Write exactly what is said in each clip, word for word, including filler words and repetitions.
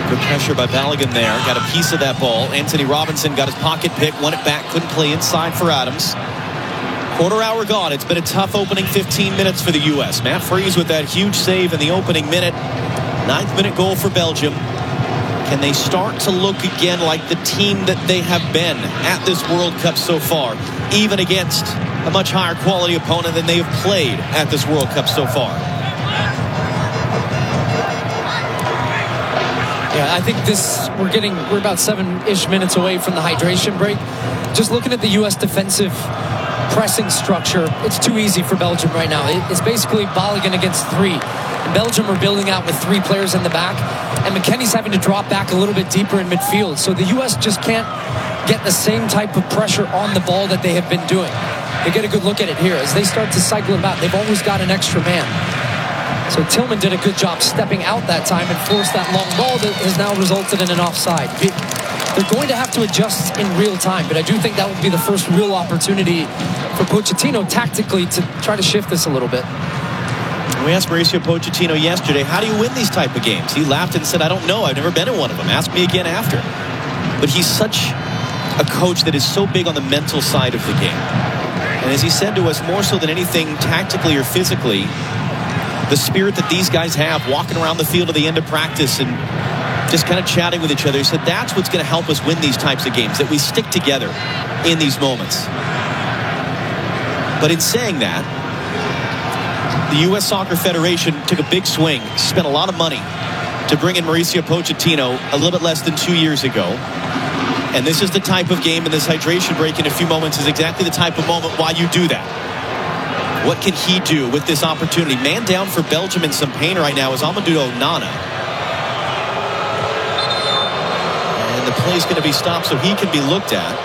Good pressure by Balogun there. Got a piece of that ball. Anthony Robinson got his pocket pick, won it back, couldn't play inside for Adams. Quarter hour gone. It's been a tough opening fifteen minutes for the U S. Matt Freese with that huge save in the opening minute. Ninth minute goal for Belgium. Can they start to look again like the team that they have been at this World Cup so far, even against a much higher quality opponent than they have played at this World Cup so far? Yeah, I think this, we're getting, we're about seven-ish minutes away from the hydration break. Just looking at the U S defensive pressing structure, it's too easy for Belgium right now. It's basically Balogun against three. And Belgium are building out with three players in the back, and McKennie's having to drop back a little bit deeper in midfield. So the U S just can't get the same type of pressure on the ball that they have been doing. They get a good look at it here. As they start to cycle it out, they've always got an extra man. So Tillman did a good job stepping out that time and forced that long ball that has now resulted in an offside. They're going to have to adjust in real time, but I do think that would be the first real opportunity for Pochettino tactically to try to shift this a little bit. We asked Mauricio Pochettino yesterday, how do you win these type of games? He laughed and said, I don't know. I've never been in one of them. Ask me again after. But he's such a coach that is so big on the mental side of the game. And as he said to us, more so than anything tactically or physically, the spirit that these guys have walking around the field at the end of practice and just kind of chatting with each other. He said that's what's going to help us win these types of games, that we stick together in these moments. But in saying that, the U S Soccer Federation took a big swing, spent a lot of money to bring in Mauricio Pochettino a little bit less than two years ago. And this is the type of game, and this hydration break in a few moments is exactly the type of moment why you do that. What can he do with this opportunity? Man down for Belgium in some pain right now is Amadou Onana. And the play is going to be stopped so he can be looked at.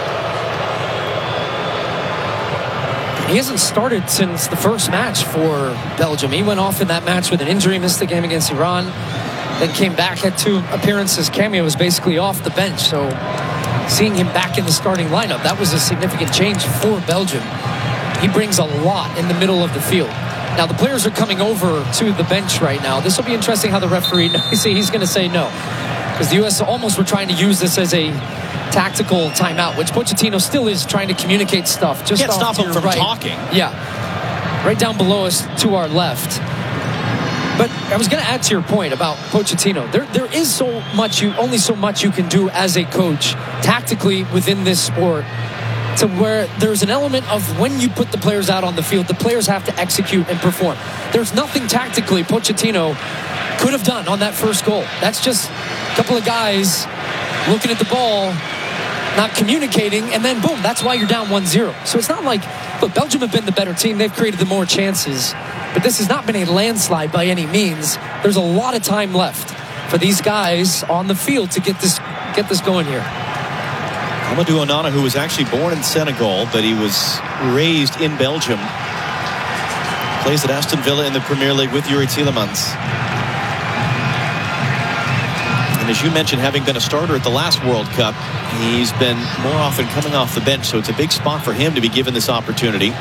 He hasn't started since the first match for Belgium. He went off in that match with an injury, missed the game against Iran, then came back, had two appearances. Cameo was basically off the bench, so seeing him back in the starting lineup, that was a significant change for Belgium. He brings a lot in the middle of the field. Now, the players are coming over to the bench right now. This will be interesting how the referee, see, he's going to say no. Because the U S almost were trying to use this as a tactical timeout, which Pochettino still is trying to communicate stuff. Just can't stop him from right. talking. Yeah. Right down below us to our left. But I was going to add to your point about Pochettino. There, there is so much, you only so much you can do as a coach tactically within this sport, to where there's an element of when you put the players out on the field, the players have to execute and perform. There's nothing tactically Pochettino could have done on that first goal. That's just a couple of guys looking at the ball, not communicating, and then boom, that's why you're down one zero. So it's not like, look, Belgium have been the better team. They've created the more chances, but this has not been a landslide by any means. There's a lot of time left for these guys on the field to get this get this going here. Amadou Onana, who was actually born in Senegal, but he was raised in Belgium, plays at Aston Villa in the Premier League with Yuri Tielemans. And as you mentioned, having been a starter at the last World Cup, he's been more often coming off the bench, so it's a big spot for him to be given this opportunity.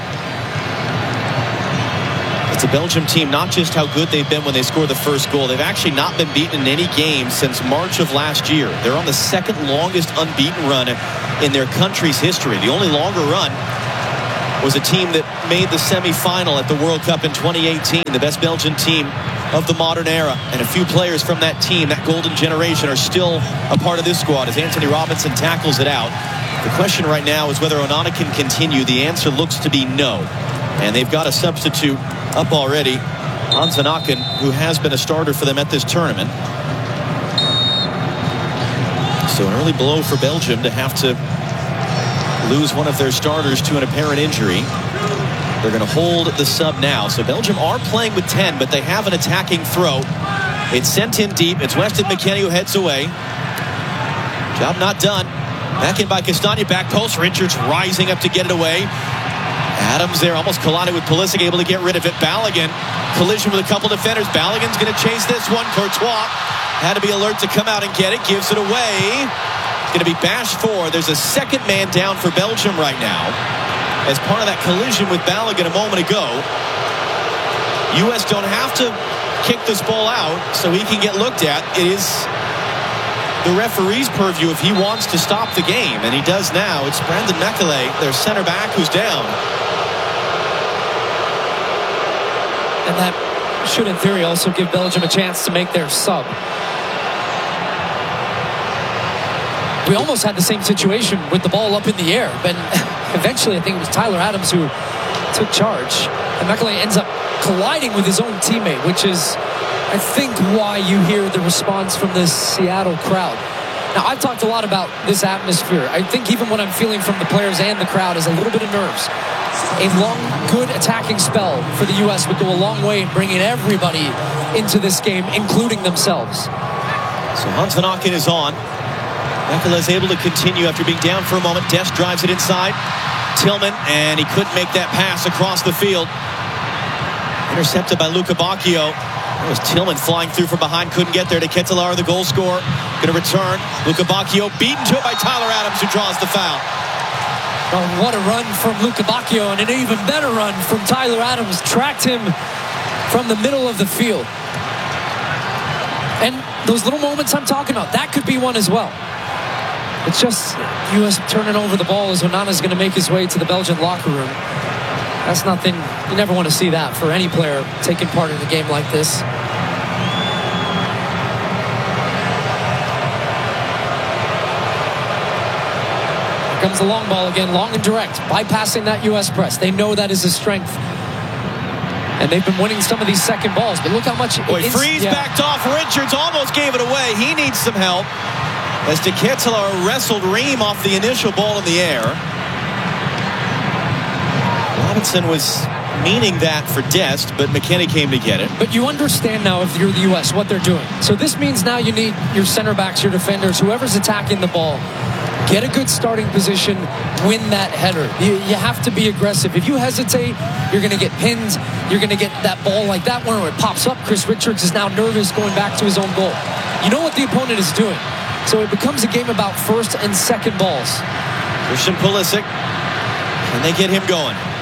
It's a Belgium team, not just how good they've been when they score the first goal. They've actually not been beaten in any game since March of last year. They're on the second longest unbeaten run in their country's history. The only longer run was a team that made the semi-final at the World Cup in twenty eighteen, the best Belgian team of the modern era. And a few players from that team, that golden generation, are still a part of this squad as Anthony Robinson tackles it out. The question right now is whether Onana can continue. The answer looks to be no. And they've got a substitute up already, Hansen Aken, who has been a starter for them at this tournament. So an early blow for Belgium to have to lose one of their starters to an apparent injury. They're going to hold the sub now. So Belgium are playing with ten, but they have an attacking throw. It's sent in deep. It's Weston McKennie who heads away. Job not done. Back in by Castagna, back post. Richards rising up to get it away. Adams there, almost collided with Pulisic, able to get rid of it. Balogun, collision with a couple defenders. Balogun's going to chase this one. Courtois had to be alert to come out and get it. Gives it away. Going to be bashed for. There's a second man down for Belgium right now as part of that collision with Balogun a moment ago. U S don't have to kick this ball out so he can get looked at. It is the referee's purview if he wants to stop the game, and he does now. It's Brandon Mekele, their center back, who's down. And that should, in theory, also give Belgium a chance to make their sub. We almost had the same situation with the ball up in the air, but eventually I think it was Tyler Adams who took charge. And Mekele ends up colliding with his own teammate, which is, I think, why you hear the response from this Seattle crowd. Now, I've talked a lot about this atmosphere. I think even what I'm feeling from the players and the crowd is a little bit of nerves. A long, good attacking spell for the U S would go a long way in bringing everybody into this game, including themselves. So Hans van Aken is on. Mekele is able to continue after being down for a moment. Dest drives it inside. Tillman, and he couldn't make that pass across the field. Intercepted by Luca Bacchio. It was Tillman flying through from behind, couldn't get there to Ketelaere, the goal scorer. Going to return. Luca Bacchio beaten to it by Tyler Adams, who draws the foul. Oh, what a run from Luca Bacchio, and an even better run from Tyler Adams. Tracked him from the middle of the field. And those little moments I'm talking about, that could be one as well. It's just U S turning over the ball as Onana's going to make his way to the Belgian locker room. That's nothing, you never want to see that for any player taking part in a game like this. Here comes the long ball again, long and direct, bypassing that U S press. They know that is a strength. And they've been winning some of these second balls, but look how much... Boy, Freeze yeah. backed off. Richards almost gave it away. He needs some help. As De Ketelaere wrestled Ream off the initial ball in the air. Robinson was meaning that for Dest, but McKennie came to get it. But you understand now, if you're the U S, what they're doing. So this means now you need your center backs, your defenders, whoever's attacking the ball. Get a good starting position, win that header. You, you have to be aggressive. If you hesitate, you're going to get pinned. You're going to get that ball like that one where it pops up. Chris Richards is now nervous going back to his own goal. You know what the opponent is doing. So it becomes a game about first and second balls. Christian Pulisic, can they get him going?